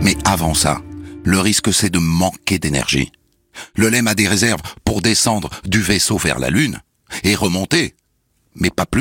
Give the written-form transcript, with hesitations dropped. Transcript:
Mais avant ça, le risque c'est de manquer d'énergie. Le LEM a des réserves pour descendre du vaisseau vers la Lune et remonter, mais pas plus.